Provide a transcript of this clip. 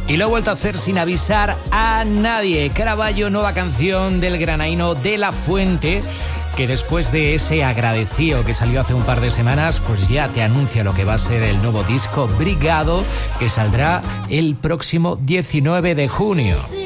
Y lo ha vuelto a hacer sin avisar a nadie. Caraballo, nueva canción del granaíno De La Fuente, que después de ese agradecido que salió hace un par de semanas, pues ya te anuncia lo que va a ser el nuevo disco Brigado, que saldrá el próximo 19 de junio.